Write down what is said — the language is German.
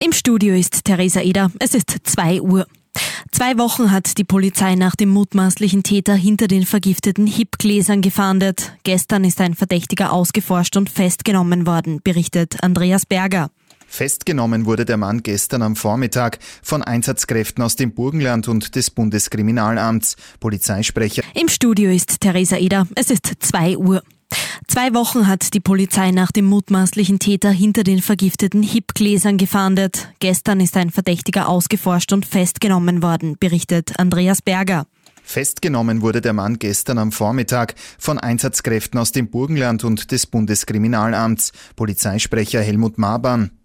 Im Studio ist Theresa Eder. Es ist 2 Uhr. 2 Wochen hat die Polizei nach dem mutmaßlichen Täter hinter den vergifteten Hip-Gläsern gefahndet. Gestern ist ein Verdächtiger ausgeforscht und festgenommen worden, berichtet Andreas Berger. Festgenommen wurde der Mann gestern am Vormittag von Einsatzkräften aus dem Burgenland und des Bundeskriminalamts. Polizeisprecher. Im Studio ist Theresa Eder. Es ist 2 Uhr. 2 Wochen hat die Polizei nach dem mutmaßlichen Täter hinter den vergifteten Hip-Gläsern gefahndet. Gestern ist ein Verdächtiger ausgeforscht und festgenommen worden, berichtet Andreas Berger. Festgenommen wurde der Mann gestern am Vormittag von Einsatzkräften aus dem Burgenland und des Bundeskriminalamts. Polizeisprecher Helmut Maban.